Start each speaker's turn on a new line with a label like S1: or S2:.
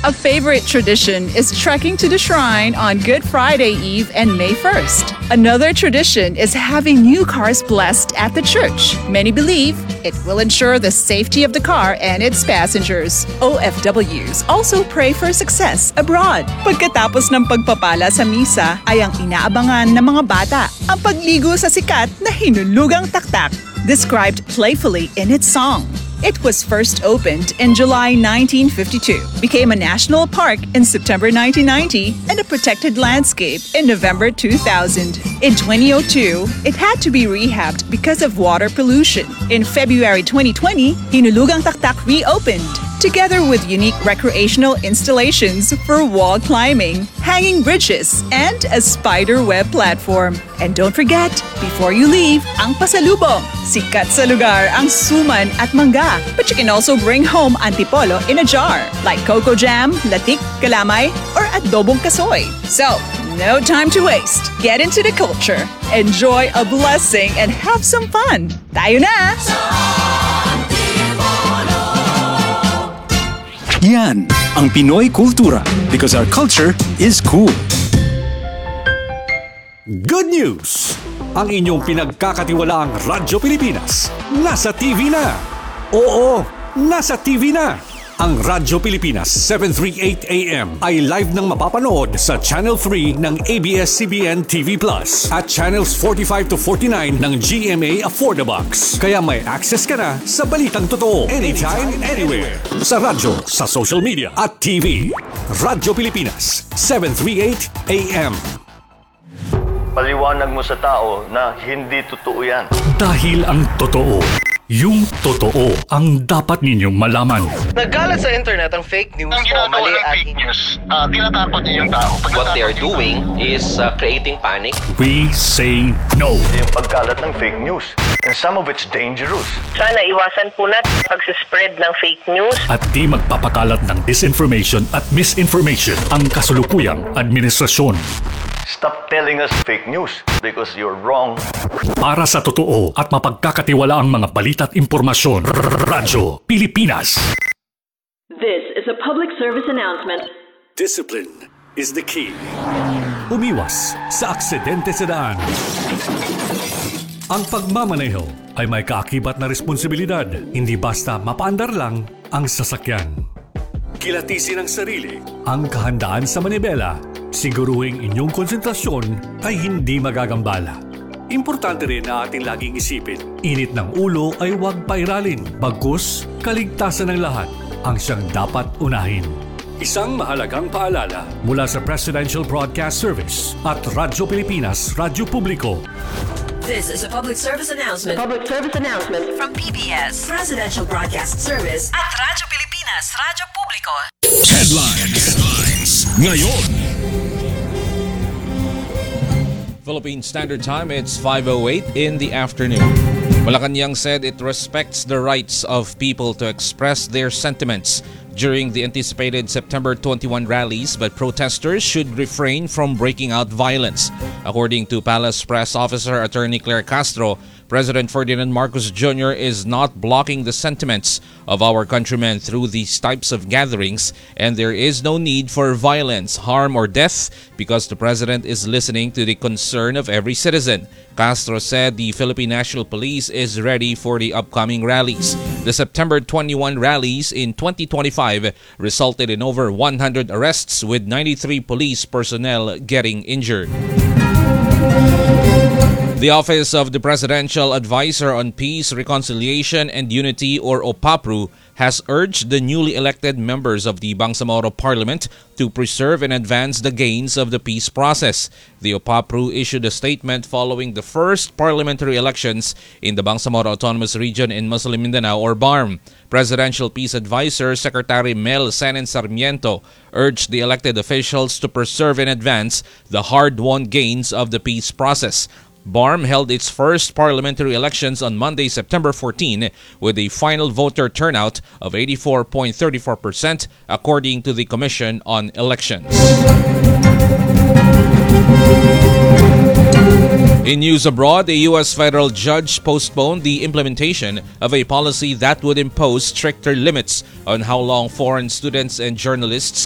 S1: A favorite tradition is trekking to the shrine on Good Friday Eve and May 1st. Another tradition is having new cars blessed at the church. Many believe it will ensure the safety of the car and its passengers. OFWs also pray for success abroad. Pagkatapos ng pagpapala sa misa ay ang inaabangan ng mga bata ang pagligo sa sikat na hinulugang taktak, described playfully in its song. It was first opened in July 1952, became a national park in September 1990, and a protected landscape in November 2000. In 2002, it had to be rehabbed because of water pollution. In February 2020, Hinulugang Taktak reopened, together with unique recreational installations for wall climbing, hanging bridges, and a spider web platform. And don't forget, before you leave, ang pasalubong. Sikat sa lugar ang suman at mangga. But you can also bring home antipolo in a jar, like cocoa jam, latik, kalamay, or adobong kasoy. So, no time to waste. Get into the culture, enjoy a blessing, and have some fun. Tayo na!
S2: Yan ang Pinoy Kultura, because our culture is cool.
S3: Good news! Ang inyong pinagkakatiwalaang Radyo Pilipinas nasa TV na. Oo, nasa TV na. Ang Radyo Pilipinas 738 AM ay live nang mapapanood sa Channel 3 ng ABS-CBN TV Plus at Channels 45 to 49 ng GMA Affordabox. Kaya may access ka na sa balitang totoo anytime, anywhere. Sa radyo, sa social media at TV. Radyo Pilipinas 738 AM.
S4: Paliwanag mo sa tao na hindi totoo yan.
S3: Dahil ang totoo, yung totoo ang dapat ninyong malaman.
S5: Nagkalat sa internet ang fake news
S6: ang
S5: o mali
S6: ginagawa ng fake news, tinatakot niyo yung tao.
S7: What they are doing is creating panic.
S3: We say no.
S4: Yung pagkalat ng fake news. And some of it's dangerous.
S8: Sana iwasan po natin pagsispread ng fake news.
S3: At di magpapakalat ng disinformation at misinformation ang kasulukuyang administrasyon.
S4: Stop telling us fake news because you're wrong.
S3: Para sa totoo at mapagkakatiwalaang mga balita at impormasyon, Radyo Pilipinas.
S9: This is a public service announcement.
S3: Discipline is the key. Umiwas sa aksidente sa daan. Ang pagmamaneho ay may kaakibat na responsibilidad. Hindi basta mapaandar lang ang sasakyan. Kilatisin ang sarili, ang kahandaan sa manibela. Siguruhing inyong konsentrasyon ay hindi magagambala. Importante rin na ating laging isipin, init ng ulo ay huwag pairalin. Bagkus, kaligtasan ng lahat ang siyang dapat unahin. Isang mahalagang paalala mula sa Presidential Broadcast Service at Radyo Pilipinas, Radyo Publiko.
S9: This is a public service announcement.
S8: Public service announcement
S9: From PBS, Presidential Broadcast Service at Radyo Pilipinas, Radyo Publiko.
S2: Headlines. Ngayon.
S10: Philippine Standard Time, it's 5:08 in the afternoon. Malacanang said it respects the rights of people to express their sentiments during the anticipated September 21 rallies, but protesters should refrain from breaking out violence. According to Palace Press Officer Attorney Claire Castro, President Ferdinand Marcos Jr. is not blocking the sentiments of our countrymen through these types of gatherings, and there is no need for violence, harm, or death because the President is listening to the concern of every citizen. Castro said the Philippine National Police is ready for the upcoming rallies. The September 21 rallies in 2025 resulted in over 100 arrests, with 93 police personnel getting injured. The Office of the Presidential Advisor on Peace, Reconciliation and Unity, or OPAPRU, has urged the newly elected members of the Bangsamoro Parliament to preserve and advance the gains of the peace process. The OPAPRU issued a statement following the first parliamentary elections in the Bangsamoro Autonomous Region in Muslim Mindanao, or BARM. Presidential Peace Advisor Secretary Mel Senen Sarmiento urged the elected officials to preserve and advance the hard-won gains of the peace process. BARM held its first parliamentary elections on Monday, September 14, with a final voter turnout of 84.34%, according to the Commission on Elections. In news abroad, a U.S. federal judge postponed the implementation of a policy that would impose stricter limits on how long foreign students and journalists